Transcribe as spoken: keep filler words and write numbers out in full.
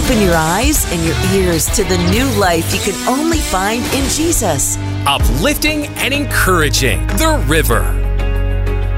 Open your eyes and your ears to the new life you can only find in Jesus. Uplifting and encouraging. The River.